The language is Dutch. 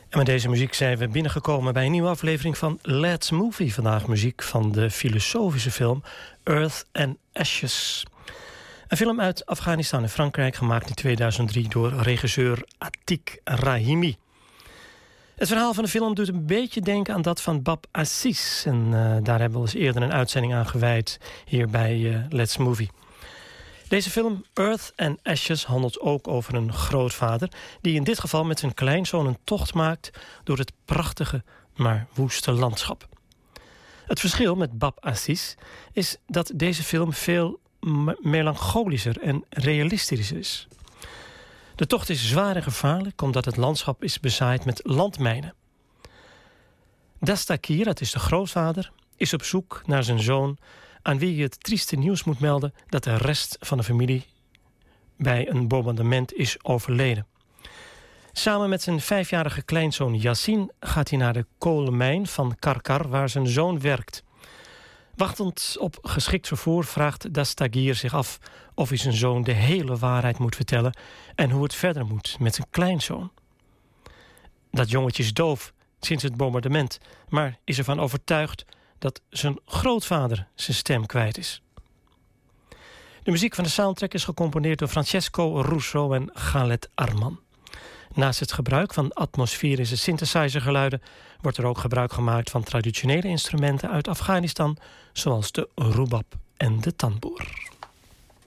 En met deze muziek zijn we binnengekomen bij een nieuwe aflevering van Let's Movie. Vandaag muziek van de filosofische film Earth and Ashes. Een film uit Afghanistan en Frankrijk, gemaakt in 2003 door regisseur Atiq Rahimi. Het verhaal van de film doet een beetje denken aan dat van Bab Aziz. En daar hebben we eens eerder een uitzending aan gewijd hier bij Let's Movie. Deze film Earth and Ashes handelt ook over een grootvader die in dit geval met zijn kleinzoon een tocht maakt door het prachtige, maar woeste landschap. Het verschil met Bab Aziz is dat deze film veel melancholischer en realistischer is. De tocht is zwaar en gevaarlijk omdat het landschap is bezaaid met landmijnen. Dastakir, dat is de grootvader, is op zoek naar zijn zoon, aan wie je het trieste nieuws moet melden dat de rest van de familie bij een bombardement is overleden. Samen met zijn 5-jarige kleinzoon Yassin gaat hij naar de kolenmijn van Karkar, waar zijn zoon werkt. Wachtend op geschikt vervoer vraagt Dastagir zich af of hij zijn zoon de hele waarheid moet vertellen en hoe het verder moet met zijn kleinzoon. Dat jongetje is doof sinds het bombardement, maar is ervan overtuigd dat zijn grootvader zijn stem kwijt is. De muziek van de soundtrack is gecomponeerd door Francesco Russo en Khaled Arman. Naast het gebruik van atmosferische synthesizergeluiden wordt er ook gebruik gemaakt van traditionele instrumenten uit Afghanistan, zoals de rubab en de tanboer.